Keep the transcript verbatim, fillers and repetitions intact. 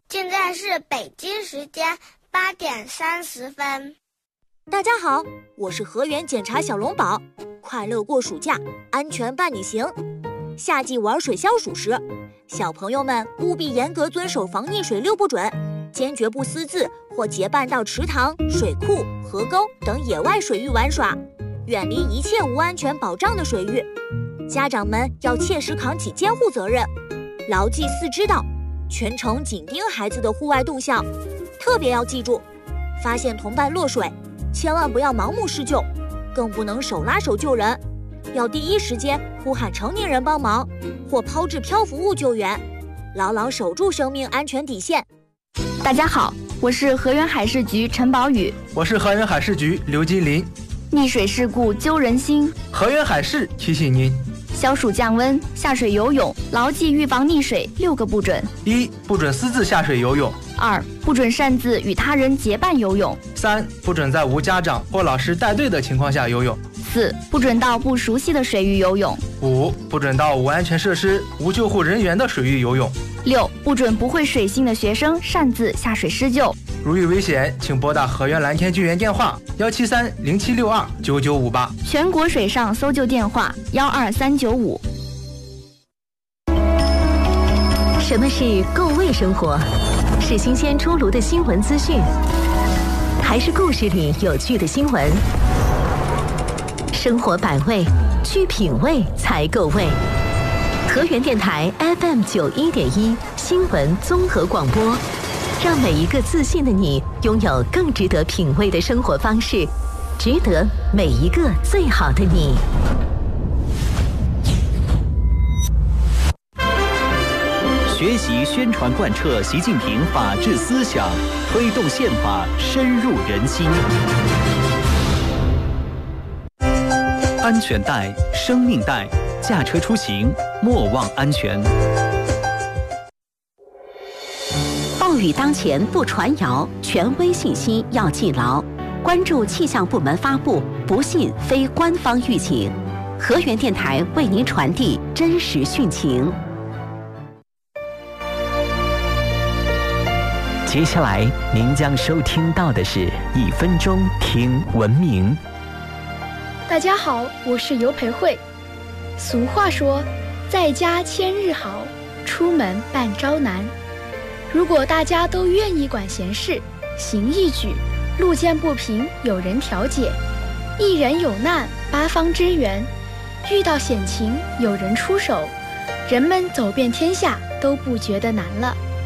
现在是北京时间八点三十分。 大家好，我是河源检查小龙宝，快乐过暑假，安全伴你行。夏季玩水消暑时，小朋友们务必严格遵守防溺水六不准，坚决不私自或结伴到池塘、水库、河沟等野外水域玩耍，远离一切无安全保障的水域。家长们要切实扛起监护责任，牢记四知道，全程紧盯孩子的户外动向。特别要记住，发现同伴落水，千万不要盲目施救，更不能手拉手救人，要第一时间呼喊成年人帮忙，或抛掷漂浮物救援，牢牢守住生命安全底线。 大家好，我是河源海事局陈宝宇。 我是河源海事局刘金林。 溺水事故揪人心， 河源海事提醒您： 消暑降温，下水游泳，牢记预防溺水六个不准： 一、不准私自下水游泳； 二、不准擅自与他人结伴游泳； 三、不准在无家长或老师带队的情况下游泳； 四、不准到不熟悉的水域游泳； 五、不准到无安全设施、无救护人员的水域游泳； 六、不准不会水性的学生擅自下水施救。 如遇危险，请拨打河源蓝天救援电话幺七三零七六二九九五八， 全国水上搜救电话幺二三九五。 什么是够味生活？是新鲜出炉的新闻资讯，还是故事里有趣的新闻？生活百味，去品味才够味。河源电台 F M 九一点一新闻综合广播，让每一个自信的你拥有更值得品味的生活方式，值得每一个最好的你。 学习宣传贯彻习近平法治思想，推动宪法深入人心。安全带，生命带，驾车出行莫忘安全。 暴雨当前不传谣，权威信息要记牢。关注气象部门发布，不信非官方预警。河源电台为您传递真实讯情。 接下来您将收听到的是一分钟听文明。 大家好，我是尤培慧。俗话说，在家千日好，出门半朝难。如果大家都愿意管闲事，行义举，路见不平有人调解，一人有难八方支援，遇到险情有人出手，人们走遍天下都不觉得难了。